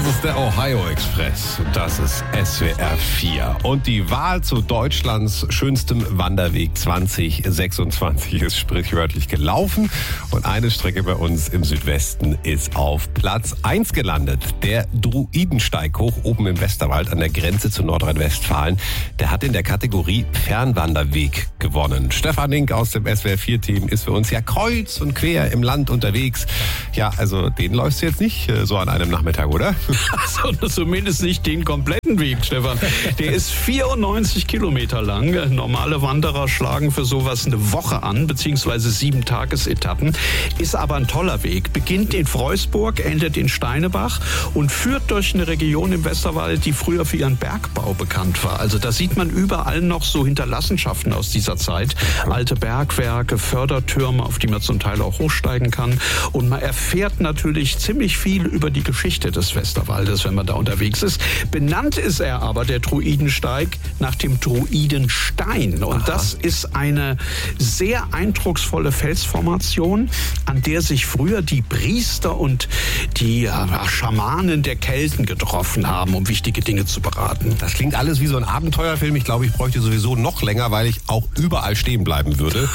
Das ist der Ohio Express. Das ist SWR 4. Und die Wahl zu Deutschlands schönstem Wanderweg 2026 ist sprichwörtlich gelaufen. Und eine Strecke bei uns im Südwesten ist auf Platz 1 gelandet. Der Druidensteig hoch oben im Westerwald an der Grenze zu Nordrhein-Westfalen. Der hat in der Kategorie Fernwanderweg gewonnen. Stefan Link aus dem SWR 4-Team ist für uns ja kreuz und quer im Land unterwegs. Ja, also den läufst du jetzt nicht so an einem Nachmittag, oder? Also zumindest nicht den kompletten Weg, Stefan. Der ist 94 Kilometer lang. Normale Wanderer schlagen für sowas eine Woche an, beziehungsweise 7 Tagesetappen. Ist aber ein toller Weg. Beginnt in Freusburg, endet in Steinebach und führt durch eine Region im Westerwald, die früher für ihren Bergbau bekannt war. Also da sieht man überall noch so Hinterlassenschaften aus dieser Zeit. Alte Bergwerke, Fördertürme, auf die man zum Teil auch hochsteigen kann. Und man erfährt natürlich ziemlich viel über die Geschichte des Westerwaldes, wenn man da unterwegs ist. Benannt ist er aber, der Druidensteig, nach dem Druidenstein. Und das ist eine sehr eindrucksvolle Felsformation, an der sich früher die Priester und die Schamanen der Kelten getroffen haben, um wichtige Dinge zu beraten. Das klingt alles wie so ein Abenteuerfilm. Ich glaube, ich bräuchte sowieso noch länger, weil ich auch überall stehen bleiben würde.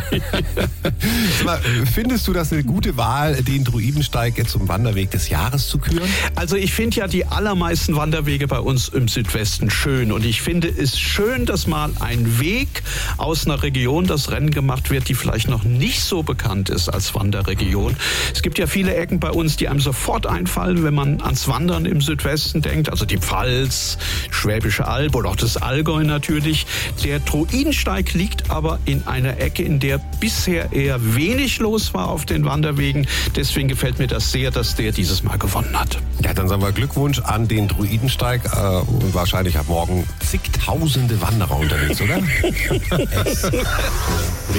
Findest du das eine gute Wahl, den Druidensteig jetzt zum Wanderweg des Jahres zu küren? Also ich finde ja die allermeisten Wanderwege bei uns im Südwesten schön. Und ich finde es schön, dass mal ein Weg aus einer Region das Rennen gemacht wird, die vielleicht noch nicht so bekannt ist als Wanderregion. Es gibt ja viele Ecken bei uns, die einem sofort einfallen, wenn man ans Wandern im Südwesten denkt. Also die Pfalz, Schwäbische Alb oder auch das Allgäu natürlich. Der Druidensteig liegt aber in einer Ecke, in der bisher eher wenig los war auf den Wanderwegen. Deswegen gefällt mir das sehr, dass der dieses Mal gewonnen hat. Ja, dann sagen wir Glückwunsch an den Druidensteig. Wahrscheinlich ab morgen zigtausende Wanderer unterwegs, oder?